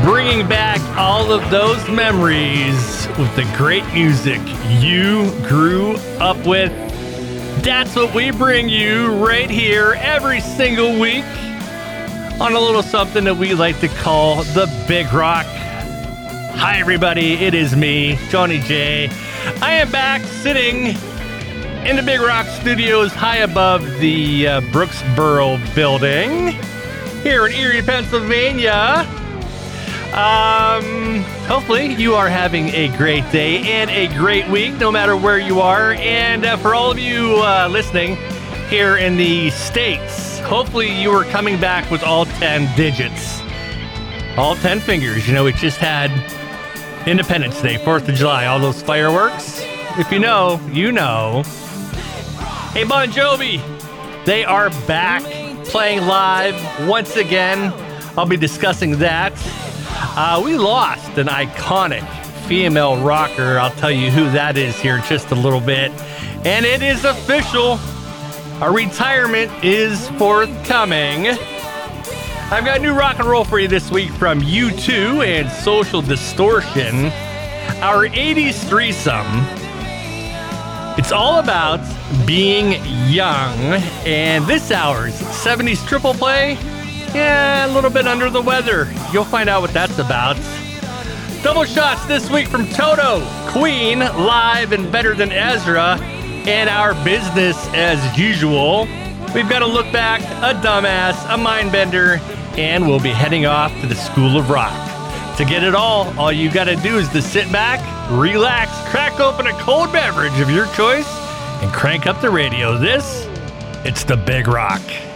bringing back all of those memories with the great music you grew up with. That's what we bring you right here every single week on a little something that we like to call the Big Rock. Hi, everybody. It is me, Johnny J. I am back sitting in the Big Rock Studios high above the Brooksboro building here in Erie, Pennsylvania. Hopefully you are having a great day and a great week, no matter where you are. And for all of you listening here in the States, hopefully you are coming back with all 10 digits. All 10 fingers. You know, we just had Independence Day, 4th of July, all those fireworks. If you know, you know. Hey, Bon Jovi, they are back playing live once again. I'll be discussing that. We lost an iconic female rocker. I'll tell you who that is here in just a little bit. And it is official. A retirement is forthcoming. I've got new rock and roll for you this week from U2 and Social Distortion. Our 80s threesome. It's all about being young. And this hour's 70s triple play, yeah, a little bit under the weather. You'll find out what that's about. Double shots this week from Toto, Queen, Live and Better Than Ezra, and our business as usual. We've got a look back, a dumbass, a mind bender, and we'll be heading off to the School of Rock. To get it all you got to do is to sit back, relax, crack open a cold beverage of your choice, and crank up the radio. It's the Big Rock.